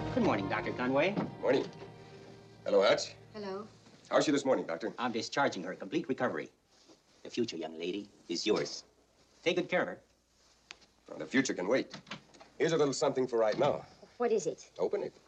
Good morning, Dr. Conway. Morning. Hello, Hutch. Hello. How's she this morning, Doctor? I'm discharging her. Complete recovery. The future, young lady, is yours. Take good care of her. Well, the future can wait. Here's a little something for right now. What is it? Open it.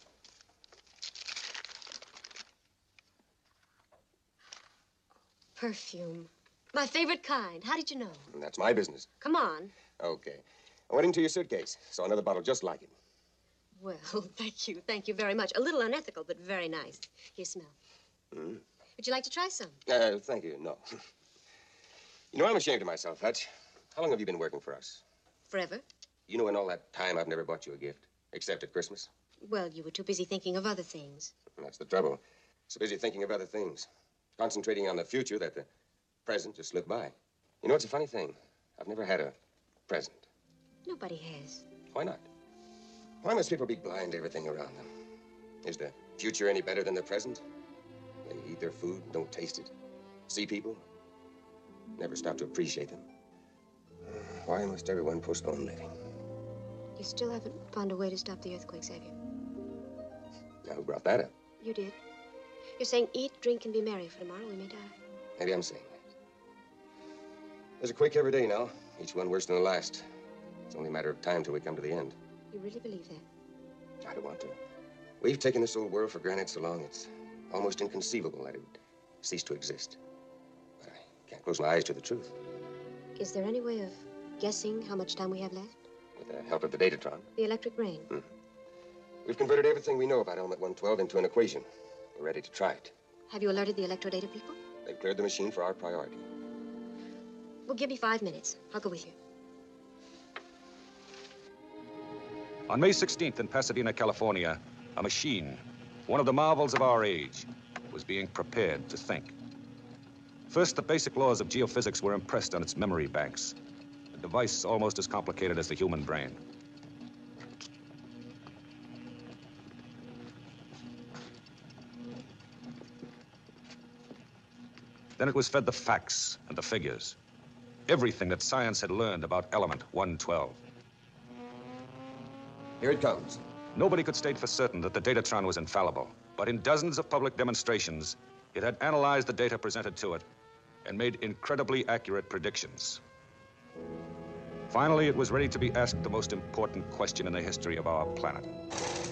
Perfume. My favorite kind. How did you know? And that's my business. Come on. Okay. I went into your suitcase. Saw another bottle just like it. Well, thank you. Thank you very much. A little unethical, but very nice. Here, smell. Would you like to try some? Thank you. No. You know, I'm ashamed of myself, Hutch. How long have you been working for us? Forever? You know, in all that time, I've never bought you a gift, except at Christmas. Well, you were too busy thinking of other things. And that's the trouble. So busy thinking of other things, concentrating on the future that the present just slipped by. You know, it's a funny thing. I've never had a present. Nobody has. Why not? Why must people be blind to everything around them? Is the future any better than the present? They eat their food, don't taste it. See people, never stop to appreciate them. Why must everyone postpone living? You still haven't found a way to stop the earthquakes, have you? Now, who brought that up? You did. You're saying eat, drink, and be merry, for tomorrow we may die. Maybe I'm saying that. There's a quake every day now, each one worse than the last. It's only a matter of time till we come to the end. You really believe that? I don't want to. We've taken this old world for granted so long, it's almost inconceivable that it would cease to exist. But I can't close my eyes to the truth. Is there any way of guessing how much time we have left? With the help of the Datatron. The electric brain? We've converted everything we know about element 112 into an equation. We're ready to try it. Have you alerted the electrodata people? They've cleared the machine for our priority. Well, give me 5 minutes. I'll go with you. On May 16th in Pasadena, California, a machine, one of the marvels of our age, was being prepared to think. First, the basic laws of geophysics were impressed on its memory banks, a device almost as complicated as the human brain. Then it was fed the facts and the figures, everything that science had learned about element 112. Here it comes. Nobody could state for certain that the Datatron was infallible, but in dozens of public demonstrations, it had analyzed the data presented to it and made incredibly accurate predictions. Finally, it was ready to be asked the most important question in the history of our planet.